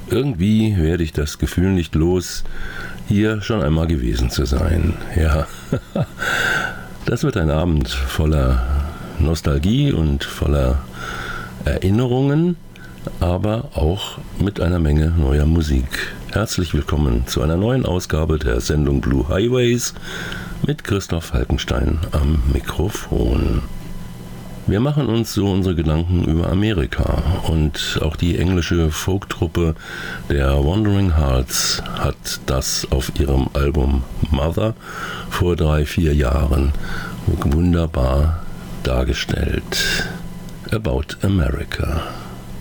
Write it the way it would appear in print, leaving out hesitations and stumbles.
Irgendwie werde ich das Gefühl nicht los, hier schon einmal gewesen zu sein. Ja, das wird ein Abend voller Nostalgie und voller Erinnerungen, aber auch mit einer Menge neuer Musik. Herzlich willkommen zu einer neuen Ausgabe der Sendung Blue Highways mit Christoph Falkenstein am Mikrofon. Wir machen uns so unsere Gedanken über Amerika und auch die englische Folktruppe der Wandering Hearts hat das auf ihrem Album Mother vor 3-4 Jahren wunderbar dargestellt. About America.